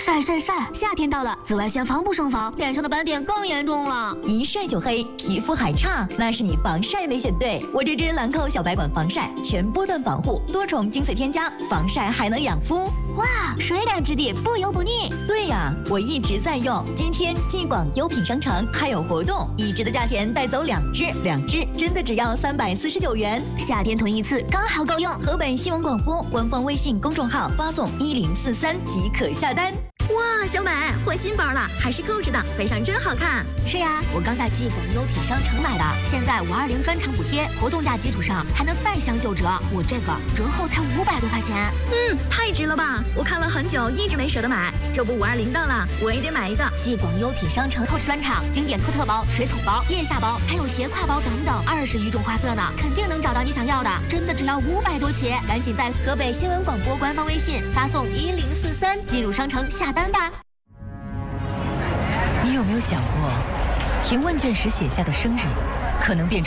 晒晒晒！夏天到了，紫外线防不胜防，脸上的斑点更严重了。 一晒就黑，皮肤还差，那是你防晒没选对。我这支兰蔻小白管防晒，全波段防护，多重精粹添加，防晒还能养肤。 哇，水感质地，不油不腻。 对呀，我一直在用。今天继广优品商城还有活动，1支的价钱带走2支，2支真的只要349元。 夏天囤一次刚好够用。 河北新闻广播官方微信公众号发送1043即可下单。哇，小美换新包了，还是扣着的，背上真好看。 是呀，我刚在继广优品商城买的，现在520专场补贴，活动价基础上还能再享9折，我这个折后才500多块钱。 太值了吧！我看了很久，一直没舍得买。这不520到了，我也得买一个。 继广优品商城扣着专场，经典托特包、水桶包、腋下包，还有斜挎包等等，20余种花色呢，肯定能找到你想要的。真的只要500多起，赶紧在河北新闻广播官方微信发送1043进入商城下单吧。 你有没有想过，填问卷时写下的生日，可能变成